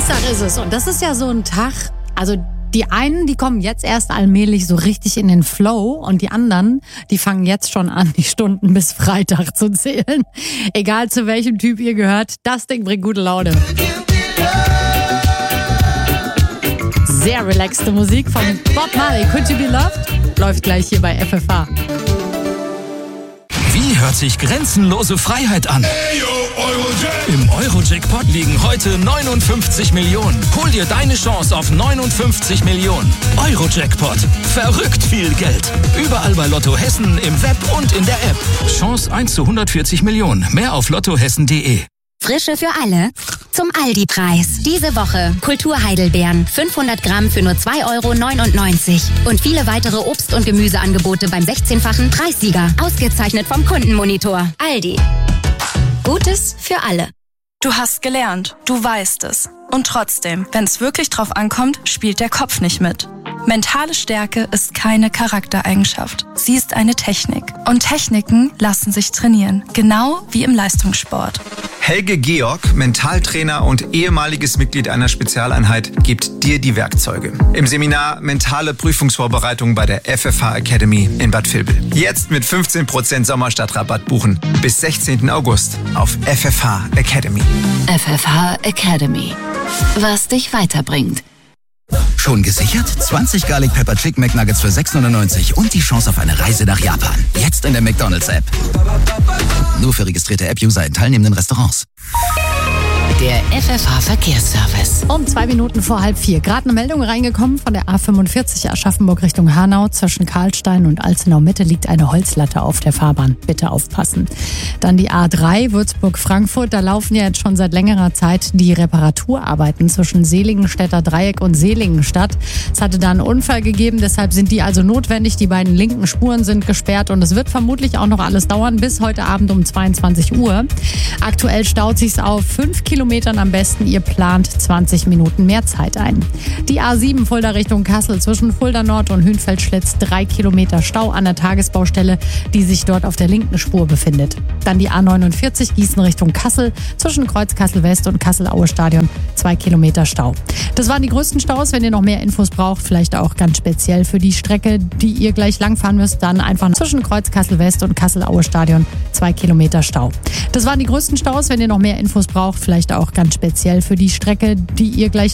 Dienstag ist es und das ist ja so ein Tag, also die einen, die kommen jetzt erst allmählich so richtig in den Flow und die anderen, die fangen jetzt schon an, die Stunden bis Freitag zu zählen. Egal zu welchem Typ ihr gehört, das Ding bringt gute Laune. Sehr relaxte Musik von Bob Marley, Could You Be Loved? Läuft gleich hier bei FFH. Wie hört sich grenzenlose Freiheit an? Im Euro-Jackpot liegen heute 59 Millionen. Hol dir deine Chance auf 59 Millionen. Euro-Jackpot. Verrückt viel Geld. Überall bei Lotto Hessen, im Web und in der App. Chance 1 zu 140 Millionen. Mehr auf lottohessen.de. Frische für alle zum Aldi-Preis. Diese Woche Kulturheidelbeeren, 500 Gramm für nur 2,99 € und viele weitere Obst- und Gemüseangebote beim 16-fachen Preissieger. Ausgezeichnet vom Kundenmonitor. Aldi. Gutes für alle. Du hast gelernt, du weißt es. Und trotzdem, wenn es wirklich drauf ankommt, spielt der Kopf nicht mit. Mentale Stärke ist keine Charaktereigenschaft. Sie ist eine Technik. Und Techniken lassen sich trainieren. Genau wie im Leistungssport. Helge Georg, Mentaltrainer und ehemaliges Mitglied einer Spezialeinheit, gibt dir die Werkzeuge. Im Seminar Mentale Prüfungsvorbereitung bei der FFH Academy in Bad Vilbel. Jetzt mit 15% Sommerstadtrabatt buchen. Bis 16. August auf FFH Academy. FFH Academy. Was dich weiterbringt. Schon gesichert? 20 Garlic Pepper Chicken McNuggets für 6,99 € und die Chance auf eine Reise nach Japan. Jetzt in der McDonald's-App. Nur für registrierte App-User in teilnehmenden Restaurants. Der FFH Verkehrsservice. Um 2 Minuten vor 3:30. Gerade eine Meldung reingekommen von der A45 Aschaffenburg Richtung Hanau. Zwischen Karlstein und Alzenau Mitte liegt eine Holzlatte auf der Fahrbahn. Bitte aufpassen. Dann die A3 Würzburg-Frankfurt. Da laufen ja jetzt schon seit längerer Zeit die Reparaturarbeiten zwischen Seligenstädter Dreieck und Selingenstadt. Es hatte da einen Unfall gegeben, deshalb sind die also notwendig. Die beiden linken Spuren sind gesperrt und es wird vermutlich auch noch alles dauern bis heute Abend um 22 Uhr. Aktuell staut sich's auf 5 Kilometern am besten. Ihr plant 20 Minuten mehr Zeit ein. Die A7 Fulda Richtung Kassel zwischen Fulda Nord und Hünfeld-Schlitz 3 Kilometer Stau an der Tagesbaustelle, die sich dort auf der linken Spur befindet. Dann die A49 Gießen Richtung Kassel zwischen Kreuz Kassel West und Kassel-Aue Stadion 2 Kilometer Stau. Das waren die größten Staus. Wenn ihr noch mehr Infos braucht, vielleicht auch ganz speziell für die Strecke, die ihr gleich langfahren müsst, dann einfach zwischen Kreuz Kassel West und Kassel-Aue Stadion 2 Kilometer Stau. Das waren die größten Staus. Wenn ihr noch mehr Infos braucht, vielleicht auch ganz speziell für die Strecke, die ihr gleich